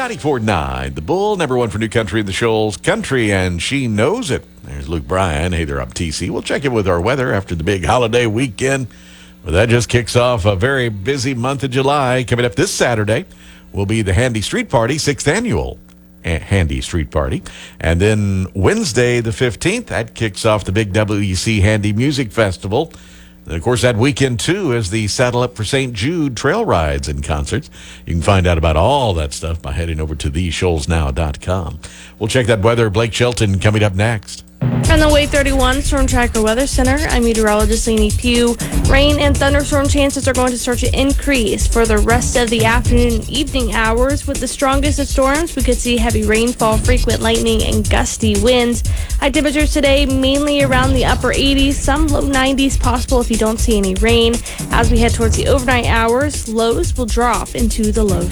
94.9, The Bull, number one for new country in the Shoals country, and she knows it. There's Luke Bryan. Hey there, I'm TC. We'll check in with our weather after the big holiday weekend. Well, that just kicks off a very busy month of July. Coming up this Saturday will be the Handy Street Party, 6th annual Handy Street Party. And then Wednesday, the 15th, that kicks off the big WEC Handy Music Festival. And of course, that weekend, too, is the Saddle Up for St. Jude trail rides and concerts. You can find out about all that stuff by heading over to theshoalsnow.com. We'll check that weather. Blake Shelton coming up next. From the Wave 31 Storm Tracker Weather Center, I'm meteorologist Lainey Pugh. Rain and thunderstorm chances are going to start to increase for the rest of the afternoon and evening hours. With the strongest of storms, we could see heavy rainfall, frequent lightning, and gusty winds. High temperatures today mainly around the upper 80s, some low 90s possible if you don't see any rain. As we head towards the overnight hours, lows will drop into the low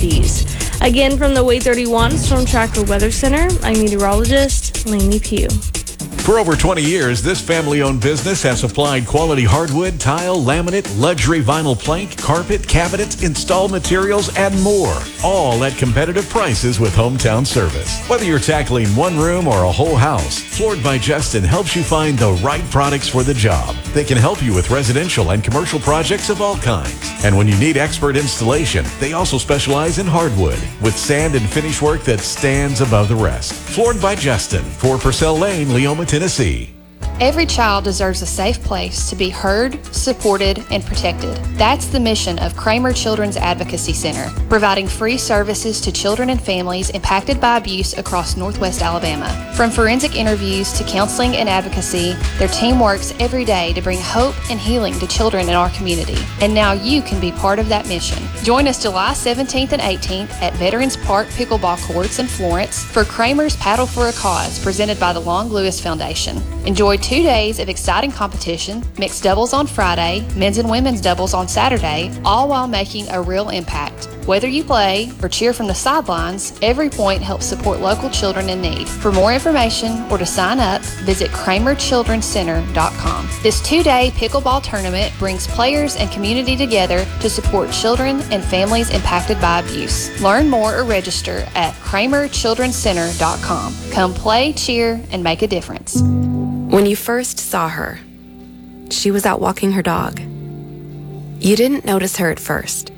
70s. Again, from the Wave 31 Storm Tracker Weather Center, I'm meteorologist Lainey Pugh. For over 20 years, this family-owned business has supplied quality hardwood, tile, laminate, luxury vinyl plank, carpet, cabinets, installed materials, and more. All at competitive prices with hometown service. Whether you're tackling one room or a whole house, Floored by Justin helps you find the right products for the job. They can help you with residential and commercial projects of all kinds. And when you need expert installation, they also specialize in hardwood with sand and finish work that stands above the rest. Floored by Justin, 4 Purcell Lane, Leoma, Tennessee. Every child deserves a safe place to be heard, supported, and protected. That's the mission of Kramer Children's Advocacy Center, providing free services to children and families impacted by abuse across Northwest Alabama. From forensic interviews to counseling and advocacy, their team works every day to bring hope and healing to children in our community. And now you can be part of that mission. Join us July 17th and 18th at Veterans Park Pickleball Courts in Florence for Kramer's Paddle for a Cause, presented by the Long Lewis Foundation. Enjoy 2 days of exciting competition, mixed doubles on Friday, men's and women's doubles on Saturday, all while making a real impact. Whether you play or cheer from the sidelines, every point helps support local children in need. For more information or to sign up, visit KramerChildrenCenter.com. This 2-day pickleball tournament brings players and community together to support children and families impacted by abuse. Learn more or register at KramerChildrenCenter.com. Come play, cheer, and make a difference. When you first saw her, she was out walking her dog. You didn't notice her at first.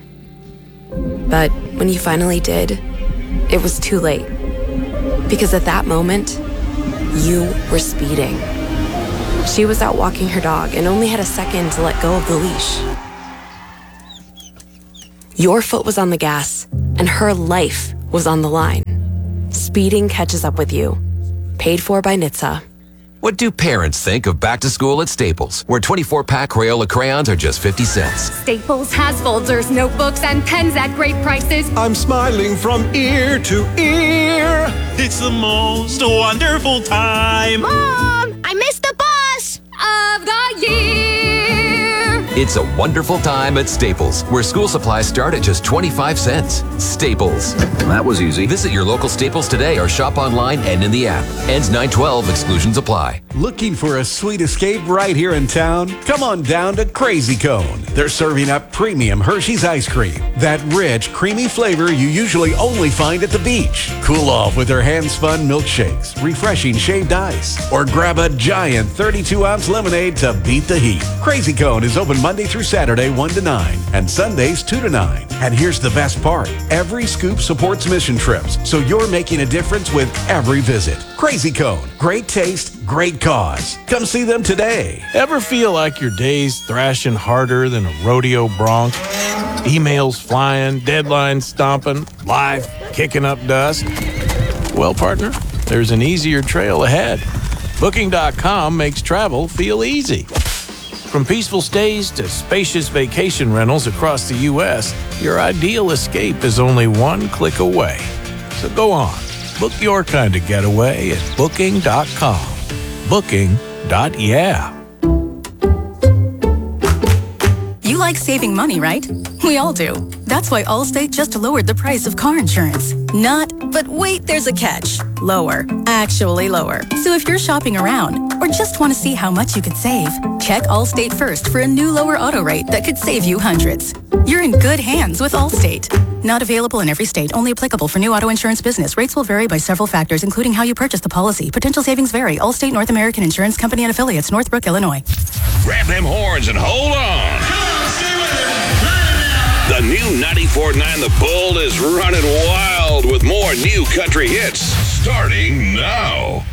But when you finally did, it was too late. Because at that moment, you were speeding. She was out walking her dog and only had a second to let go of the leash. Your foot was on the gas, and her life was on the line. Speeding catches up with you. Paid for by NHTSA. What do parents think of back to school at Staples, where 24-pack Crayola crayons are just 50 cents? Staples has folders, notebooks, and pens at great prices. I'm smiling from ear to ear. It's the most wonderful time. Mom, I missed the bus of the year. It's a wonderful time at Staples, where school supplies start at just 25 cents. Staples. That was easy. Visit your local Staples today or shop online and in the app. Ends 9/12. Exclusions apply. Looking for a sweet escape right here in town? Come on down to Crazy Cone. They're serving up premium Hershey's ice cream. That rich, creamy flavor you usually only find at the beach. Cool off with their hand-spun milkshakes, refreshing shaved ice, or grab a giant 32-ounce lemonade to beat the heat. Crazy Cone is open Monday through Saturday, 1 to 9, and Sundays, 2 to 9. And here's the best part. Every scoop supports mission trips, so you're making a difference with every visit. Crazy Cone. Great taste, great cause. Come see them today. Ever feel like your day's thrashing harder than a rodeo bronc? Emails flying, deadlines stomping, life kicking up dust? Well, partner, there's an easier trail ahead. Booking.com makes travel feel easy. From peaceful stays to spacious vacation rentals across the U.S., your ideal escape is only one click away. So go on, book your kind of getaway at Booking.com. Booking.yeah. You like saving money, right? We all do. That's why Allstate just lowered the price of car insurance. Not, but wait, there's a catch. Lower. Actually lower. So if you're shopping around or just want to see how much you could save, check Allstate first for a new lower auto rate that could save you hundreds. You're in good hands with Allstate. Not available in every state. Only applicable for new auto insurance business. Rates will vary by several factors, including how you purchase the policy. Potential savings vary. Allstate North American Insurance Company and Affiliates, Northbrook, Illinois. Grab them horns and hold on. The new 94.9 The Bull is running wild with more new country hits starting now.